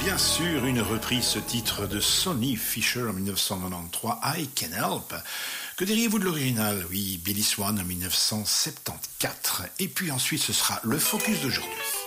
bien sûr une reprise, ce titre de Sonny Fisher en 1993, I Can Help. Que diriez-vous de l'original? Oui, Billy Swan en 1974. Et puis ensuite, ce sera le focus d'aujourd'hui.